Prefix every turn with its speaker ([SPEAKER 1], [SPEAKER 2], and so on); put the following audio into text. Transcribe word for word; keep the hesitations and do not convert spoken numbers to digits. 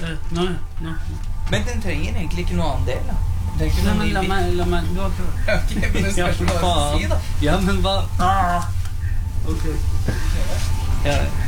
[SPEAKER 1] Nå, nå.
[SPEAKER 2] Men den trenger egentlig ikke noe annen del, da.
[SPEAKER 1] Nei, men la meg, la meg, du har ikke...
[SPEAKER 2] Ok, men det skal du bare si, da.
[SPEAKER 1] Ja, men hva? Ah. Ok.
[SPEAKER 2] Ja,